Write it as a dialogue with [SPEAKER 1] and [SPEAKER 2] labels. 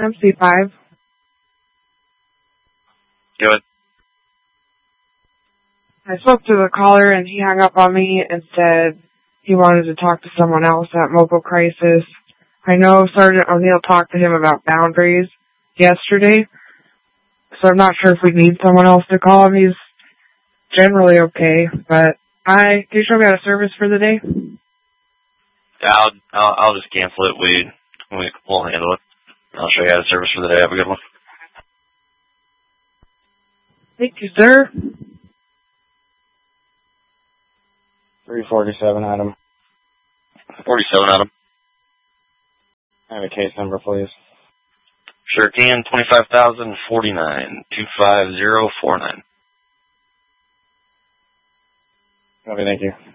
[SPEAKER 1] MC5.
[SPEAKER 2] Good.
[SPEAKER 1] I spoke to the caller and he hung up on me and said he wanted to talk to someone else at Mobile Crisis. I know Sergeant O'Neill talked to him about boundaries yesterday, so I'm not sure if we need someone else to call him. He's generally okay, but can you show me out of service for the day?
[SPEAKER 2] Yeah, I'll just cancel it. We'll handle it. I'll show you how to service for the day. Have a good one.
[SPEAKER 1] Thank you, sir.
[SPEAKER 3] 347, Adam.
[SPEAKER 2] 47, Adam.
[SPEAKER 3] I have a case number, please.
[SPEAKER 2] Sure can. 25,049 25049.
[SPEAKER 3] Okay, thank you.